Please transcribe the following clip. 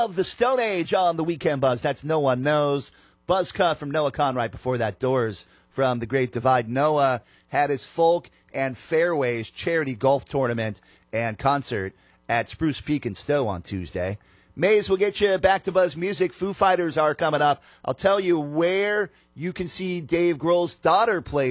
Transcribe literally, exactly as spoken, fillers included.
Of the Stone Age on the Weekend Buzz. That's No One Knows. Buzz cut from Noah Kahn right before that. Doors from The Great Divide. Noah had his Folk and Fairways charity golf tournament and concert at Spruce Peak in Stowe on Tuesday. Maze will get you back to Buzz Music. Foo Fighters are coming up. I'll tell you where you can see Dave Grohl's daughter play